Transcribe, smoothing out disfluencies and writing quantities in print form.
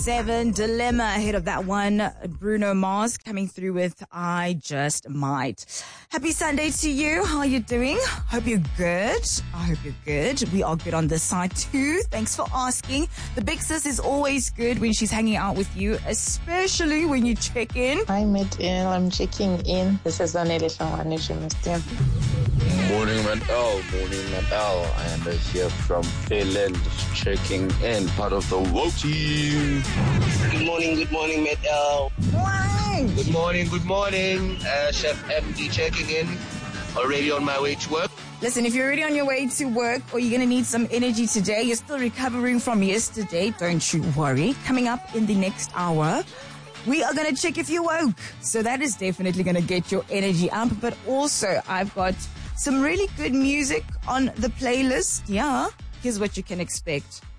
7 Dilemma. Ahead of that one, Bruno Mars coming through with I Just Might. Happy Sunday to you. How are you doing? Hope you're good. I hope you're good. We are good on this side too. Thanks for asking. The big sis is always good when she's hanging out with you, especially when you check in. Hi, Medel. I'm checking in. This is Zanele Shawani Jimistin. Morning, Medel. I am here from Finland, checking in, part of the woke team. Good morning, Medel. Good morning. Chef MD checking in. Already on my way to work. Listen, if you're already on your way to work or you're going to need some energy today, you're still recovering from yesterday, don't you worry. Coming up in the next hour, we are going to check if you woke. So that is definitely going to get your energy up. But also, I've got some really good music on the playlist. Yeah, here's what you can expect.